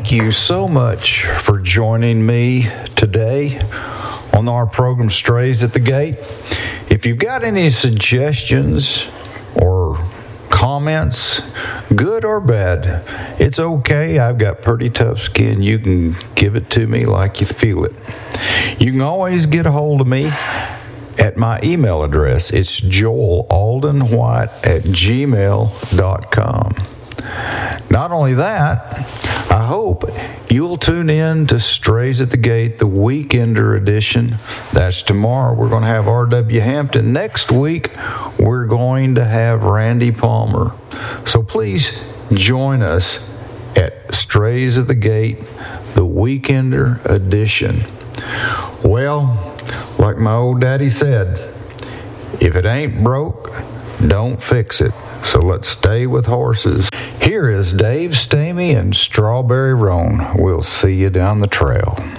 Thank you so much for joining me today on our program Strays at the Gate. If you've got any suggestions or comments, good or bad, it's okay. I've got pretty tough skin. You can give it to me like you feel it. You can always get a hold of me at my email address. It's joelaldenwhite@gmail.com. Not only that, I hope you'll tune in to Strays at the Gate, the Weekender edition. That's tomorrow. We're going to have R.W. Hampton. Next week, we're going to have Randy Palmer. So please join us at Strays at the Gate, the Weekender edition. Well, like my old daddy said, if it ain't broke, don't fix it. So let's stay with horses. Here is Dave Stamey and Strawberry Roan. We'll see you down the trail.